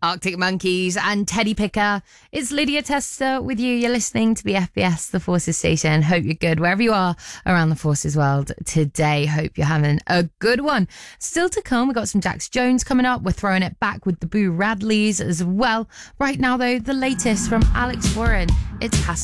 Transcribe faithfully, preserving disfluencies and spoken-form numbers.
Arctic Monkeys and Teddy Picker. It's Lydia Tester with you. You're listening to the F B S, the Forces Station. Hope you're good wherever you are around the Forces world today. Hope you're having a good one. Still to come, we've got some Jax Jones coming up. We're throwing it back with the Boo Radleys as well. Right now, though, the latest from Alex Warren. It's Passenger.